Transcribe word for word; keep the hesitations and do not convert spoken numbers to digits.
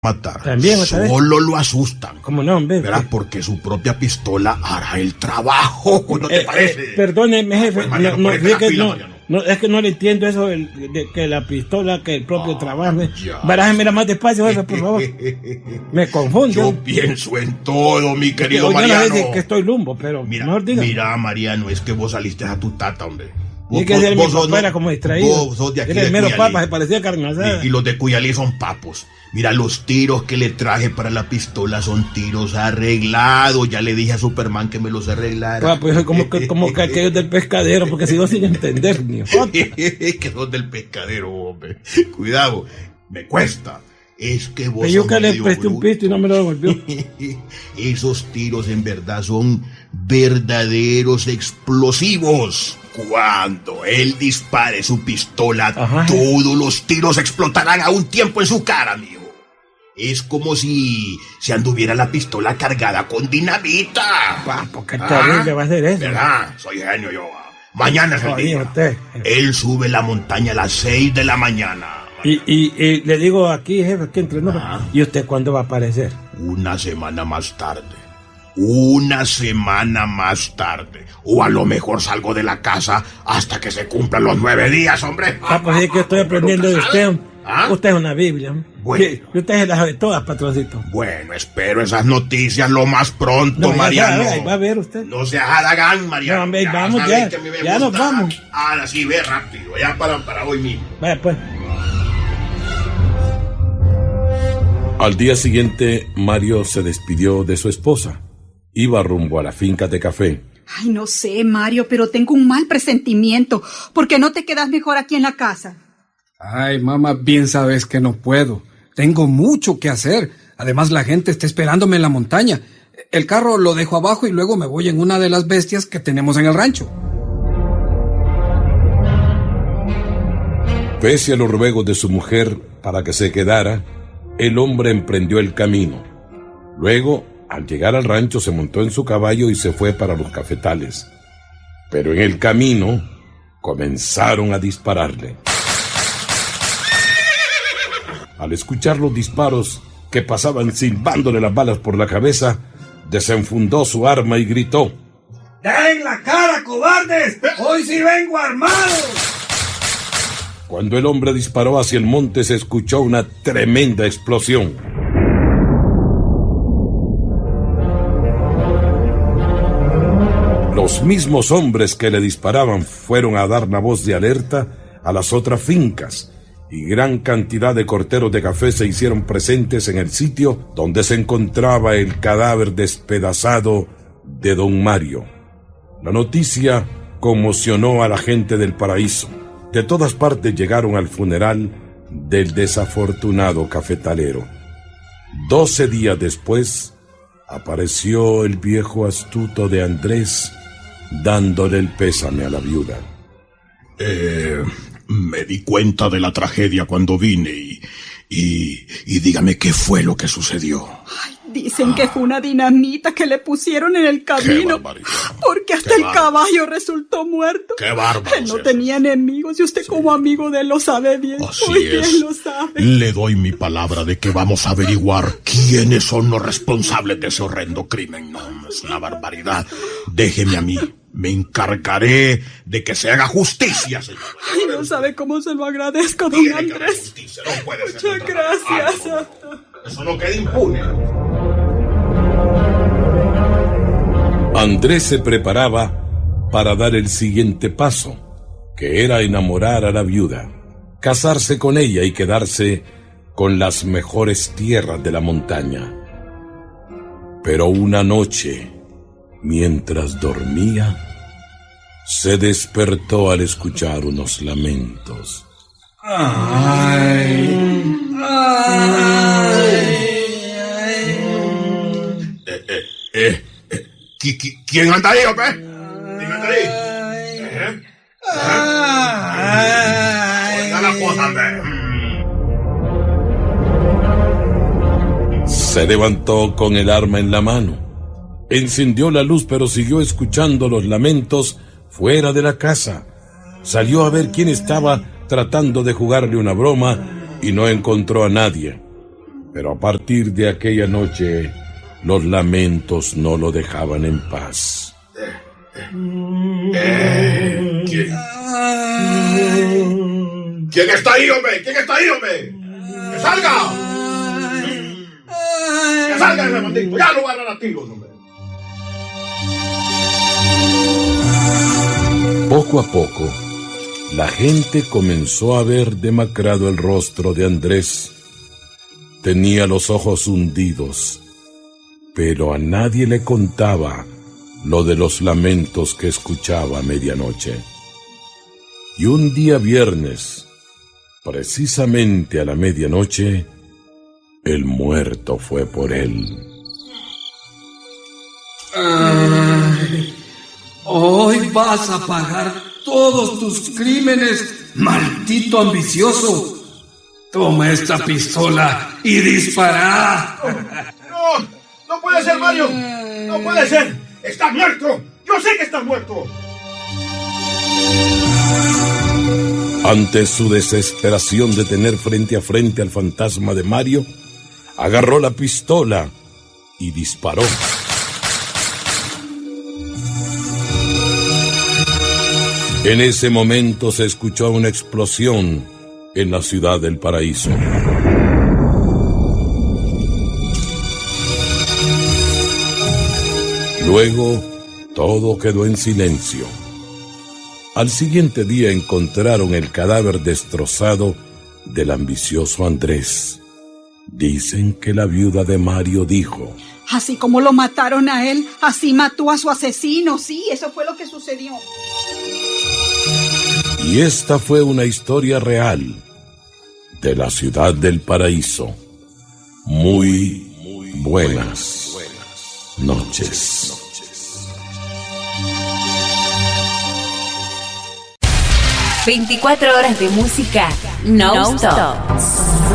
matar. También, otra vez. Solo lo asustan. ¿Cómo no, hombre? Verás, porque su propia pistola hará el trabajo. ¿No te Eh, parece? eh, perdóneme, jefe. Pues, Mariano, no, no, ponete la es que pila, no, Mariano. no, es que no le entiendo eso de, de que la pistola, que el propio Ah, trabajo. ya. Barájemela más despacio, jefe, por favor. Me confunde. Yo pienso en todo, mi querido Oye, Mariano. no sé que estoy lumbo, pero Mira, mejor diga. mira, Mariano, es que vos saliste a tu tata, hombre. Y que ser mi sos- papá era como distraído. Vos sos de aquí Era de el mero Cuyalí. papa, se parecía a carne asada. Y, y los de Cuyalí son papos. Mira, los tiros que le traje para la pistola son tiros arreglados. Ya le dije a Superman que me los arreglara. Papo, yo soy como que, como que aquellos del pescadero, porque sigo sin entender, ni jota. Que son del pescadero, hombre. Cuidado, me cuesta. Es que vos Pero yo sos que le medio presté un bruto. pisto y no me lo devolvió. Esos tiros en verdad son verdaderos explosivos. Cuando él dispare su pistola, Ajá. todos los tiros explotarán a un tiempo en su cara, amigo. Es como si se anduviera la pistola cargada con dinamita. Papo, qué Ah, terrible va a ser eso. ¿Verdad? Soy genio yo. Mañana es el Oye, día. usted. Él sube la montaña a las seis de la mañana. Y, y, y le digo aquí, jefe, que entre nosotros. Ajá. ¿Y usted cuándo va a aparecer? Una semana más tarde. Una semana más tarde. O a lo mejor salgo de la casa hasta que se cumplan los nueve días, hombre. Ah, pues es que estoy aprendiendo de usted. ¿Ah? Usted es una Biblia. Bueno. Sí, y usted se las sabe todas, patroncito. Bueno, espero esas noticias lo más pronto, No, ya Mariano. sabe, ahí va a ver usted. No seas Adagán, Mariano. No, hombre, vamos sabes ya. que a mí me Ya nos gusta. vamos. Ahora sí, ve rápido. Ya para, para hoy mismo. Vaya, pues. Al día siguiente, Mario se despidió de su esposa. Iba rumbo a la finca de café. Ay, no sé, Mario, pero tengo un mal presentimiento. ¿Por qué no te quedas mejor aquí en la casa? Ay, mamá, bien sabes que no puedo. Tengo mucho que hacer. Además, la gente está esperándome en la montaña. El carro lo dejo abajo y luego me voy en una de las bestias que tenemos en el rancho. Pese a los ruegos de su mujer para que se quedara, el hombre emprendió el camino. Luego, al llegar al rancho, se montó en su caballo y se fue para los cafetales. Pero en el camino, comenzaron a dispararle. Al escuchar los disparos que pasaban silbándole las balas por la cabeza, desenfundó su arma y gritó: ¡Den la cara, cobardes! ¡Hoy sí vengo armado! Cuando el hombre disparó hacia el monte, se escuchó una tremenda explosión. Los mismos hombres que le disparaban fueron a dar la voz de alerta a las otras fincas, y gran cantidad de corteros de café se hicieron presentes en el sitio donde se encontraba el cadáver despedazado de don Mario. La noticia conmocionó a la gente del paraíso. De todas partes llegaron al funeral del desafortunado cafetalero. Doce días después, apareció el viejo astuto de Andrés, dándole el pésame a la viuda. Eh, me di cuenta de la tragedia cuando vine y, y, y dígame qué fue lo que sucedió. Ay, dicen que fue una dinamita que le pusieron en el camino. barbaridad. Porque hasta Qué el bárbaro. caballo resultó muerto. Qué bárbaro. Él no tenía enemigos y usted como amigo de él lo sabe bien. Así Muy bien es. lo sabe. Le doy mi palabra de que vamos a averiguar quiénes son los responsables de ese horrendo crimen. No, es una barbaridad. Déjeme a mí. Me encargaré de que se haga justicia, señor. Ay, no sabe cómo se lo agradezco, don Tiene que haber Andrés. justicia, no puede ser de Muchas otra gracias. manera. Ay, no. Eso no queda impune. Andrés se preparaba para dar el siguiente paso, que era enamorar a la viuda, casarse con ella y quedarse con las mejores tierras de la montaña. Pero una noche, mientras dormía, se despertó al escuchar unos lamentos. Ay, ay, Eh, eh, eh, eh, ¿qui- qui- ¿Quién anda ahí, hombre? ¿Quién anda ahí? ¿Eh? Oiga la cosa, hombre. Mm. Se levantó con el arma en la mano. Encendió la luz, pero siguió escuchando los lamentos fuera de la casa. Salió a ver quién estaba tratando de jugarle una broma y no encontró a nadie. Pero a partir de aquella noche, los lamentos no lo dejaban en paz. Eh, ¿quién? ¿Quién está ahí, hombre? ¿Quién está ahí, hombre? ¡Que salga! ¡Que salga ese maldito! ¡Ya lo van a dar a tiros, hombre! Poco a poco, la gente comenzó a ver demacrado el rostro de Andrés. Tenía los ojos hundidos, pero a nadie le contaba lo de los lamentos que escuchaba a medianoche. Y un día viernes, precisamente a la medianoche, el muerto fue por él. Ay, hoy vas a pagar todos tus crímenes, maldito ambicioso. Toma esta pistola y dispara. ¡No! ¡No puede ser, Mario! ¡No puede ser! ¡Estás muerto! ¡Yo sé que estás muerto! Ante su desesperación de tener frente a frente al fantasma de Mario, agarró la pistola y disparó. En ese momento se escuchó una explosión en la ciudad del paraíso. Luego, todo quedó en silencio. Al siguiente día encontraron el cadáver destrozado del ambicioso Andrés. Dicen que la viuda de Mario dijo: así como lo mataron a él, así mató a su asesino. Sí, eso fue lo que sucedió. Y esta fue una historia real de la ciudad del paraíso. Muy, muy buenas noches. veinticuatro horas de música non-stop.